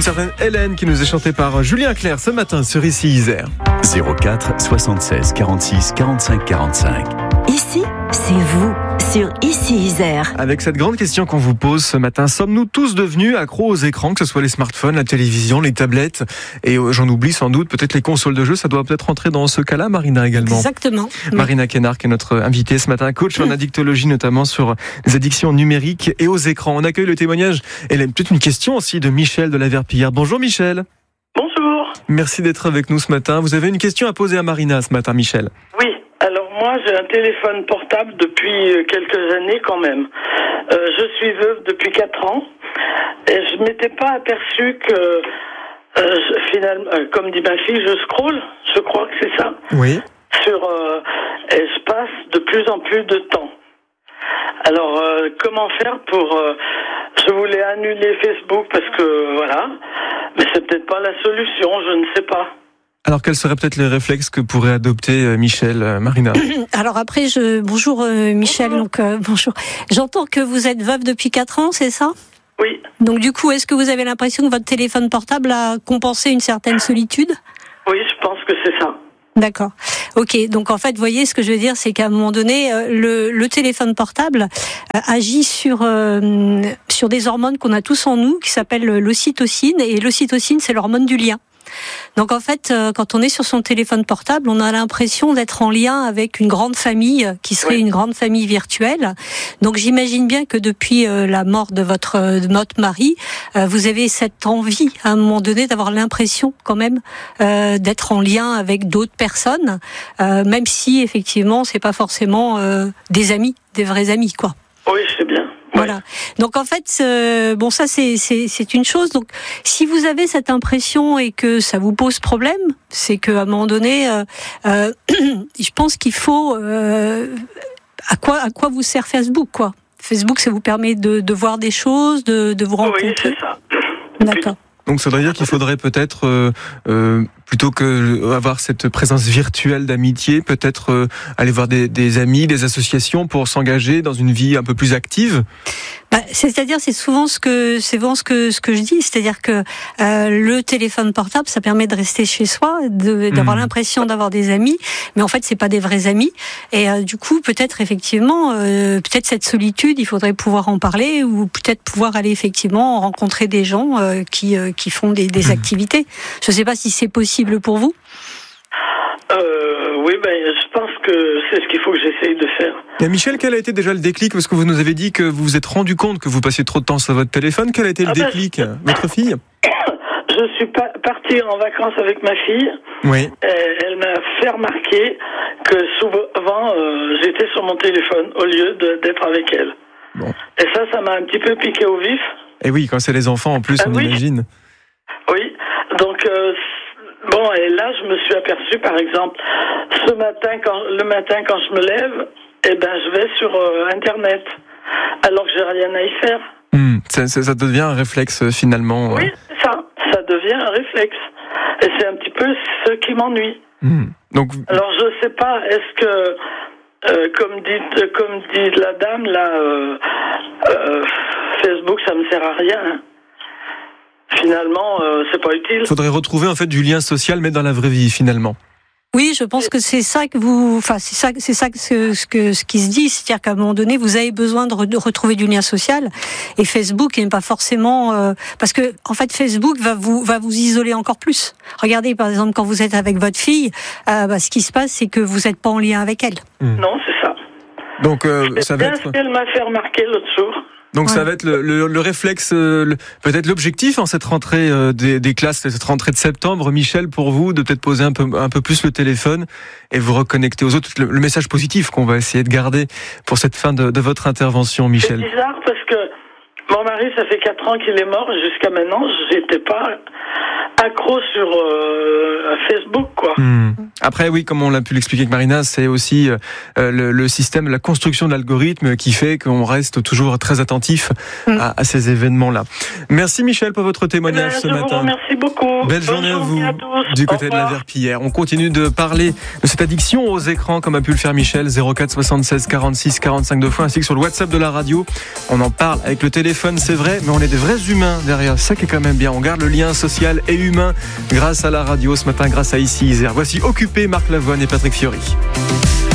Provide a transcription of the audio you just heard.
certaine Hélène qui nous est chantée par Julien Clerc ce matin sur Ici Isère. 04 76 46 45 45. Ici, c'est vous, sur Ici Isère. Avec cette grande question qu'on vous pose ce matin, sommes-nous tous devenus accros aux écrans, que ce soit les smartphones, la télévision, les tablettes, et j'en oublie sans doute, peut-être les consoles de jeux, ça doit peut-être rentrer dans ce cas-là, Marina également. Exactement. Marina Kénard, qui est notre invitée ce matin, coach en addictologie, notamment sur les addictions numériques et aux écrans. On accueille le témoignage, et peut-être une question aussi de Michel de la Verpillière. Bonjour Michel. Bonjour. Merci d'être avec nous ce matin. Vous avez une question à poser à Marina ce matin, Michel. Oui, alors moi j'ai un téléphone portable depuis quelques années quand même. Je suis veuve depuis 4 ans et je m'étais pas aperçu que finalement, comme dit ma fille, je scrolle, je crois que c'est ça. Oui. Et je passe de plus en plus de temps. Alors comment faire pour... je voulais annuler Facebook parce que voilà, mais c'est peut-être pas la solution, je ne sais pas. Alors, quels seraient peut-être les réflexes que pourrait adopter Michel, Marina ? Alors après, bonjour Michel, donc bonjour. J'entends que vous êtes veuve depuis 4 ans, c'est ça ? Oui. Donc du coup, est-ce que vous avez l'impression que votre téléphone portable a compensé une certaine solitude ? Oui, je pense que c'est ça. D'accord. Ok. Donc en fait, vous voyez, ce que je veux dire, c'est qu'à un moment donné, le téléphone portable agit sur des hormones qu'on a tous en nous, qui s'appellent l'ocytocine. Et l'ocytocine, c'est l'hormone du lien. Donc en fait, quand on est sur son téléphone portable, on a l'impression d'être en lien avec une grande famille qui serait une grande famille virtuelle. Donc j'imagine bien que depuis la mort de votre mari, vous avez cette envie à un moment donné d'avoir l'impression quand même d'être en lien avec d'autres personnes, même si effectivement c'est pas forcément des amis, des vrais amis, quoi. Oui, je sais bien. Voilà. Donc en fait, bon, ça c'est une chose. Donc si vous avez cette impression et que ça vous pose problème, c'est qu'à un moment donné, je pense qu'il faut à quoi vous sert Facebook, quoi. Facebook, ça vous permet de voir des choses, de vous rencontrer. Oui, c'est ça. D'accord. Donc ça veut dire qu'il faudrait peut-être, plutôt que avoir cette présence virtuelle d'amitié, peut-être aller voir des amis, des associations pour s'engager dans une vie un peu plus active. C'est-à-dire, c'est souvent ce que je dis, c'est-à-dire que le téléphone portable, ça permet de rester chez soi, d'avoir l'impression d'avoir des amis, mais en fait, c'est pas des vrais amis. Et du coup, peut-être effectivement, peut-être cette solitude, il faudrait pouvoir en parler, ou peut-être pouvoir aller effectivement rencontrer des gens qui font des activités. Je sais pas si c'est possible pour vous. Oui, je pense que c'est ce qu'il faut que j'essaye de faire. Et Michel, quel a été déjà le déclic ? Parce que vous nous avez dit que vous vous êtes rendu compte que vous passiez trop de temps sur votre téléphone. Quel a été le déclic ? Votre fille ? Je suis partie en vacances avec ma fille. Oui. Elle m'a fait remarquer que souvent j'étais sur mon téléphone au lieu d'être avec elle. Bon. Et ça m'a un petit peu piqué au vif. Et oui, quand c'est les enfants en plus, on imagine. Oui, donc et là je me suis aperçu, par exemple, le matin quand je me lève, je vais sur Internet, alors que j'ai rien à y faire. Ça devient un réflexe finalement. Oui, c'est ça devient un réflexe. Et c'est un petit peu ce qui m'ennuie. Donc, alors je sais pas, est-ce que, comme dit la dame, là, Facebook ça me sert à rien, hein. Finalement, c'est pas utile. Il faudrait retrouver en fait du lien social, mais dans la vraie vie finalement. Oui, je pense que c'est ça que ce qui se dit, c'est-à-dire qu'à un moment donné, vous avez besoin de retrouver du lien social, et Facebook n'est pas forcément parce que en fait Facebook va vous isoler encore plus. Regardez par exemple quand vous êtes avec votre fille, ce qui se passe c'est que vous n'êtes pas en lien avec elle. Non, c'est ça. Donc ça va être. Ce qu'elle m'a fait remarquer l'autre jour. Donc ça va être le réflexe, peut-être l'objectif en cette rentrée des classes, cette rentrée de septembre, Michel, pour vous, de peut-être poser un peu plus le téléphone et vous reconnecter aux autres. Le message positif qu'on va essayer de garder pour cette fin de votre intervention, Michel. C'est bizarre parce que mon mari, ça fait 4 ans qu'il est mort et jusqu'à maintenant, j'étais pas accro sur Facebook, quoi. Après, oui, comme on l'a pu l'expliquer avec Marina, c'est aussi le système, la construction de l'algorithme qui fait qu'on reste toujours très attentif à ces événements-là. Merci Michel pour votre témoignage ce matin. Merci beaucoup. Belle journée à vous du côté de la Verpillière. On continue de parler de cette addiction aux écrans comme a pu le faire Michel, 04 76 46 45 2 fois, ainsi que sur le WhatsApp de la radio. On en parle avec le téléphone, c'est vrai, mais on est des vrais humains derrière. Ça qui est quand même bien. On garde le lien social et humain grâce à la radio ce matin, grâce à Ici Isère. Voici Occupé, Marc Lavoine et Patrick Fiori.